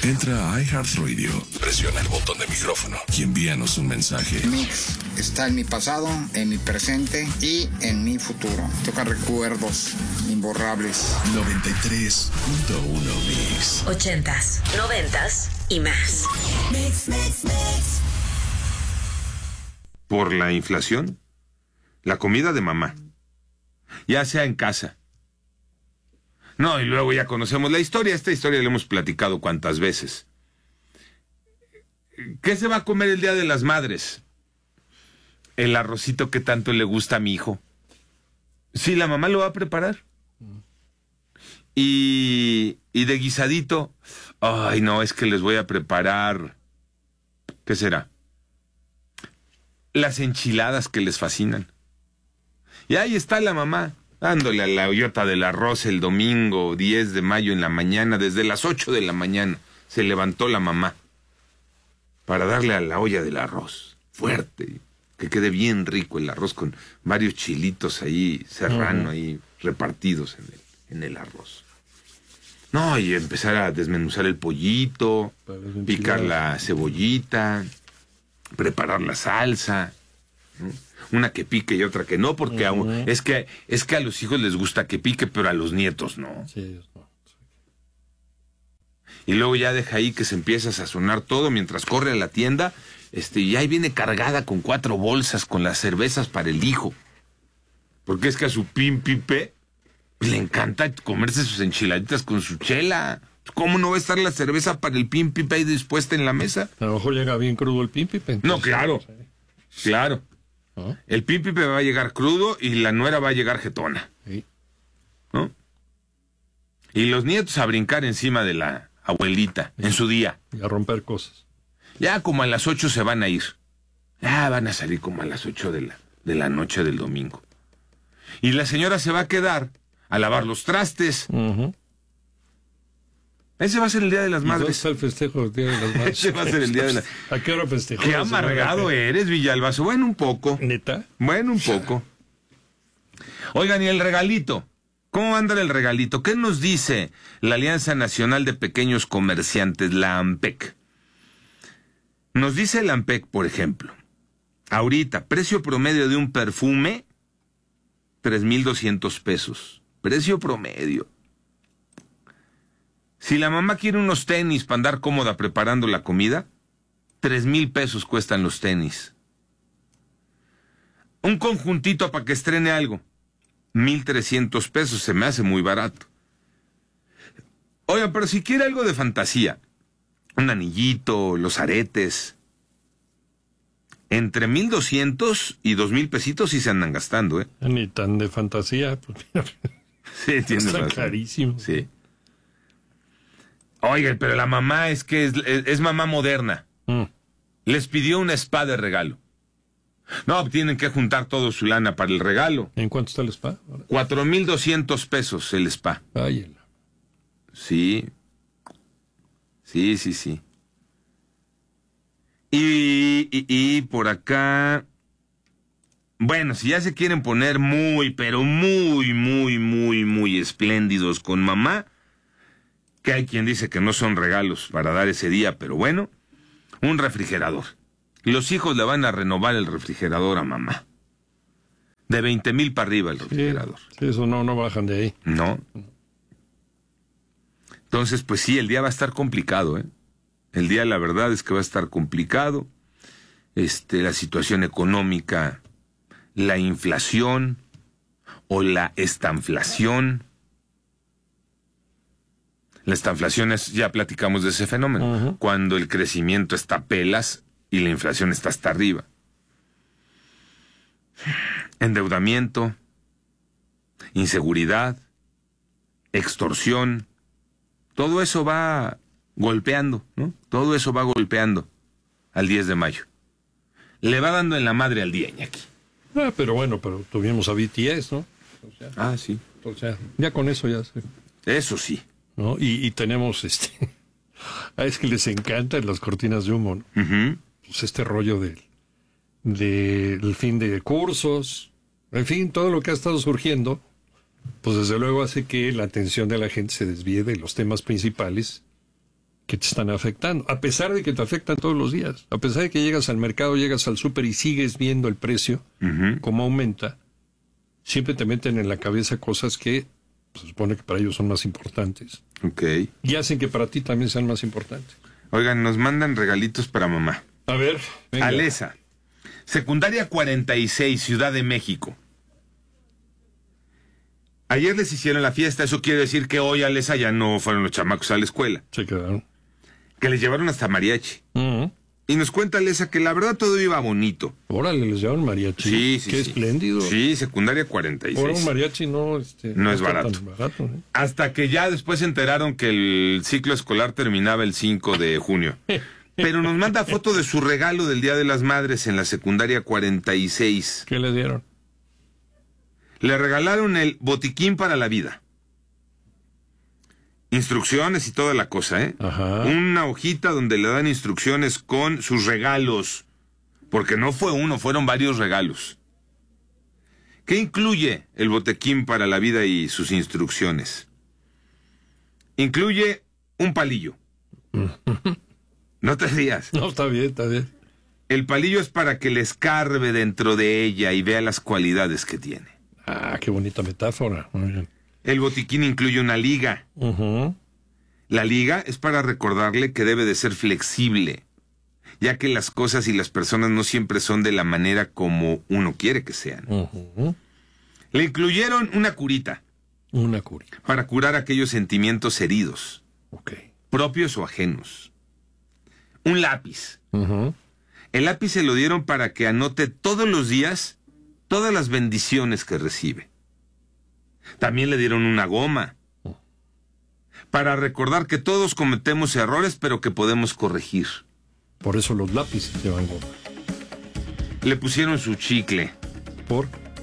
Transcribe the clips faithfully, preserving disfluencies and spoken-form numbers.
Entra a iHeartRadio, presiona el botón de micrófono y envíanos un mensaje. Mix está en mi pasado, en mi presente y en mi futuro. Toca recuerdos imborrables. noventa y tres punto uno Mix. Ochentas, noventas y más. Mix, mix, mix. Por la inflación, la comida de mamá, ya sea en casa. No, y luego ya conocemos la historia. Esta historia la hemos platicado cuantas veces. ¿Qué se va a comer el Día de las Madres? El arrocito que tanto le gusta a mi hijo. Sí, la mamá lo va a preparar. Y, y de guisadito, ay no, es que les voy a preparar, ¿qué será? Las enchiladas que les fascinan. Y ahí está la mamá, dándole a la hoyota del arroz el domingo diez de mayo en la mañana, desde las ocho de la mañana, se levantó la mamá para darle a la olla del arroz, fuerte, que quede bien rico el arroz con varios chilitos ahí, serrano, uh-huh. ahí repartidos en el, en el arroz. No, y empezar a desmenuzar el pollito, picar la cebollita, preparar la salsa, ¿no? Una que pique y otra que no, porque uh-huh. aún, es que es que a los hijos les gusta que pique, pero a los nietos no. Sí, no. Y luego ya deja ahí que se empieza a sazonar todo mientras corre a la tienda, este, y ahí viene cargada con cuatro bolsas con las cervezas para el hijo. Porque es que a su pimpipe le encanta comerse sus enchiladitas con su chela. ¿Cómo no va a estar la cerveza para el pimpipe ahí dispuesta en la mesa? A lo mejor llega bien crudo el pimpipe. Entonces, no, claro, sí. claro. ¿Ah? El pimpipe va a llegar crudo y la nuera va a llegar jetona. Sí. ¿No? Y los nietos a brincar encima de la abuelita sí. en su día. Y a romper cosas. Ya como a las ocho se van a ir. Ya van a salir como a las ocho de la, de la noche del domingo. Y la señora se va a quedar a lavar los trastes. Uh-huh. Ese va a ser el Día de las Madres. Está el festejo del Día de las Madres. Ese va a ser el Día de las... ¿A qué hora festejó? Qué amargado eres, Villalbazo. Bueno, un poco. ¿Neta? Bueno, un poco. Oigan, y el regalito. ¿Cómo anda el regalito? ¿Qué nos dice la Alianza Nacional de Pequeños Comerciantes, la ANPEC? Nos dice la ANPEC, por ejemplo, ahorita, precio promedio de un perfume, tres mil doscientos pesos. Precio promedio. Si la mamá quiere unos tenis para andar cómoda preparando la comida, tres mil pesos cuestan los tenis. Un conjuntito para que estrene algo, mil trescientos pesos, se me hace muy barato. Oiga, pero si quiere algo de fantasía, un anillito, los aretes, entre mil doscientos y dos mil pesitos sí se andan gastando, ¿eh? Ni tan de fantasía, pues mira. Sí, tiene Está razón. carísimo. Sí. Oiga, pero la mamá es que es, es, es mamá moderna. Mm. Les pidió una spa de regalo. No, tienen que juntar todo su lana para el regalo. ¿En cuánto está el spa? Cuatro mil doscientos pesos el spa. Ay, Sí. Sí, sí, sí. Y, y, y por acá... Bueno, si ya se quieren poner muy, pero muy, muy, muy, muy espléndidos con mamá, que hay quien dice que no son regalos para dar ese día, pero bueno, un refrigerador. Los hijos le van a renovar el refrigerador a mamá. De veinte mil para arriba el refrigerador. Sí, sí, eso no, no bajan de ahí. No. Entonces, pues sí, el día va a estar complicado, ¿eh? El día, la verdad, es que va a estar complicado. Este, la situación económica, la inflación o la estanflación. La estanflación es, ya platicamos de ese fenómeno, uh-huh. cuando el crecimiento está pelas y la inflación está hasta arriba. Endeudamiento, inseguridad, extorsión, todo eso va golpeando, ¿no? Todo eso va golpeando al diez de mayo. Le va dando en la madre al día, Iñaki. Ah, pero bueno, pero tuvimos a B T S, ¿no? O sea, ah, sí. O sea, ya con eso ya sé. Eso sí. ¿No? Y, y tenemos este... es que les encantan las cortinas de humo, ¿no? Uh-huh. Pues este rollo del de, de fin de cursos, en fin, todo lo que ha estado surgiendo, pues desde luego hace que la atención de la gente se desvíe de los temas principales que te están afectando, a pesar de que te afectan todos los días, a pesar de que llegas al mercado, llegas al súper y sigues viendo el precio, uh-huh. cómo aumenta, siempre te meten en la cabeza cosas que se supone que para ellos son más importantes. Okay. Y hacen que para ti también sean más importantes. Oigan, nos mandan regalitos para mamá. A ver, venga. Alesa, secundaria cuarenta y seis, Ciudad de México. Ayer les hicieron la fiesta, eso quiere decir que hoy, Alesa, ya no fueron los chamacos a la escuela. Se quedaron. Que les llevaron hasta mariachi. Uh-huh. Y nos cuenta Alesa que la verdad todo iba bonito. Órale, les llevaron mariachi. Sí, sí, Qué sí. espléndido. Sí, secundaria cuarenta y seis. Por un mariachi no, este, no, no es barato. Tan barato ¿eh? Hasta que ya después se enteraron que el ciclo escolar terminaba el cinco de junio. Pero nos manda foto de su regalo del Día de las Madres en la secundaria cuarenta y seis. ¿Qué le dieron? Le regalaron el botiquín para la vida. Instrucciones y toda la cosa, ¿eh? Ajá. Una hojita donde le dan instrucciones con sus regalos. Porque no fue uno, fueron varios regalos. ¿Qué incluye el botiquín para la vida y sus instrucciones? Incluye un palillo. No te rías. No, está bien, está bien. El palillo es para que le escarbe dentro de ella y vea las cualidades que tiene. Ah, qué bonita metáfora. Muy bien. El botiquín incluye una liga. Uh-huh. La liga es para recordarle que debe de ser flexible, ya que las cosas y las personas no siempre son de la manera como uno quiere que sean. Uh-huh. Le incluyeron una curita. Una curita. Para curar aquellos sentimientos heridos. Okay. Propios o ajenos. Un lápiz. Uh-huh. El lápiz se lo dieron para que anote todos los días todas las bendiciones que recibe. También le dieron una goma para recordar que todos cometemos errores, pero que podemos corregir. Por eso los lápices llevan goma. Le pusieron su chicle. ¿Por?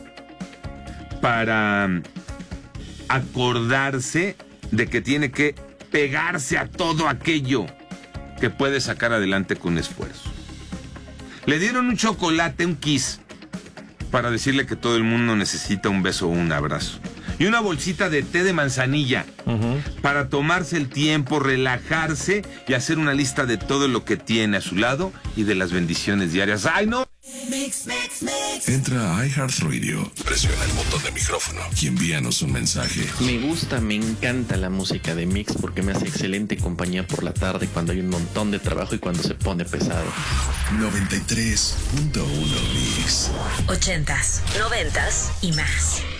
Para acordarse de que tiene que pegarse a todo aquello que puede sacar adelante con esfuerzo. Le dieron un chocolate, un kiss, para decirle que todo el mundo necesita un beso o un abrazo. Y una bolsita de té de manzanilla, uh-huh. para tomarse el tiempo, relajarse y hacer una lista de todo lo que tiene a su lado y de las bendiciones diarias. ¡Ay, no! Mix, mix, mix. Entra a iHeartRadio, presiona el botón de micrófono y envíanos un mensaje. Me gusta, me encanta la música de Mix porque me hace excelente compañía por la tarde cuando hay un montón de trabajo y cuando se pone pesado. noventa y tres punto uno Mix. Ochentas, noventas y más.